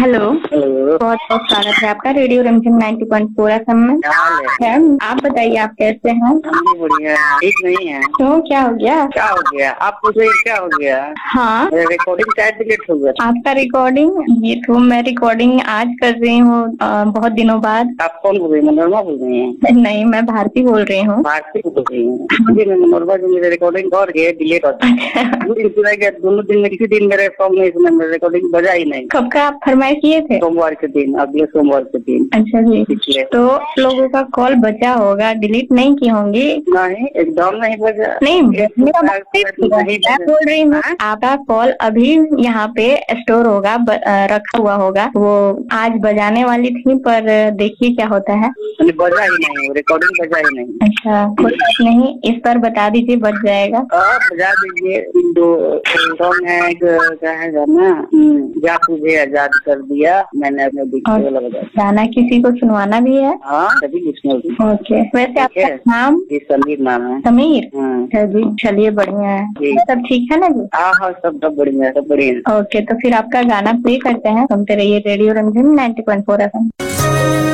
Hello, hello. बहुत बहुत स्वागत है आपका रेडियो रंजन 90.4 FM में। क्या हाल है? आप बताइए, आप कैसे हैं? हम भी बढ़िया है। ठीक नहीं है। क्यों, क्या हो गया? क्या हो गया? आप पूछे क्या हो गया? हाँ, रिकॉर्डिंग शायद डिलीट हो गया। आपका रिकॉर्डिंग ये तो मैं रिकॉर्डिंग आज कर रही हूँ बहुत दिनों बाद। आप कौन बोल रही हैं? मनोरमा बोल रही हैं? नहीं, मैं भारती बोल रही हूँ। भारती बोल रही हैं? जी, मैं मनोरमा जी मेरे रिकॉर्डिंग कर के डिलीट होता है। 2 दिन पूरा गया, दोनों दिन में किसी दिन मेरे फोन में इसमें मेरे रिकॉर्डिंग बजा ही नहीं। कब का आप फरमाइश किए थे? सोमवार के दिन, अगले सोमवार के दिन। अच्छा जी, पिछले तो लोगों का कॉल बचा होगा, डिलीट नहीं की होंगी? नहीं, एकदम नहीं बजा। नहीं, मेरा नहीं मैं बोल रही हूँ आपका कॉल अभी यहाँ पे स्टोर होगा, रखा हुआ होगा। वो आज बजाने वाली थी, पर देखिए क्या होता है। बजा ही नहीं, रिकॉर्डिंग बजा ही नहीं। अच्छा, कोई बात नहीं, इस पर बता दीजिए, बच जाएगा। बजा दीजिए। 2 सॉन्ग है, एक क्या है गाना, जा तुझे आजाद कर दिया, मैंने अपने दिल वाला बजा। गाना किसी को सुनवाना भी है? हाँ, सभी लिसनर। ओके, वैसे आपका नाम? जी, समीर नाम है। समीर? हाँ अच्छा जी, चलिए बढ़िया है। जी। सब ठीक है ना जी? हाँ, सब बढ़िया, सब बढ़िया। ओके, तो फिर आपका गाना प्ले करते हैं। सुनते रहिए रेडियो रंजन 90.4 FM।